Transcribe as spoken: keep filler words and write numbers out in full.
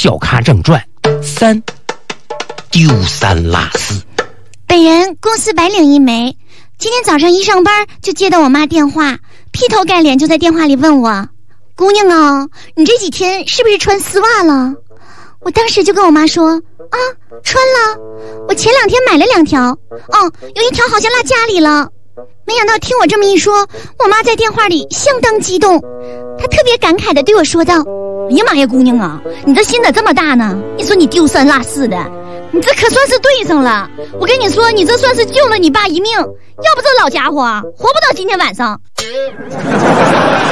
小咖正传三，丢三落四。 本人公司白领一枚，今天早上一上班就接到我妈电话，劈头盖脸就在电话里问我：姑娘啊，你这几天是不是穿丝袜了？我当时就跟我妈说：啊，穿了，我前两天买了两条，哦，有一条好像落家里了。没想到听我这么一说，我妈在电话里相当激动，她特别感慨地对我说道：哎呀妈呀，姑娘啊，你这心咋这么大呢？你说你丢三落四的，你这可算是对上了。我跟你说，你这算是救了你爸一命，要不这老家伙活不到今天晚上。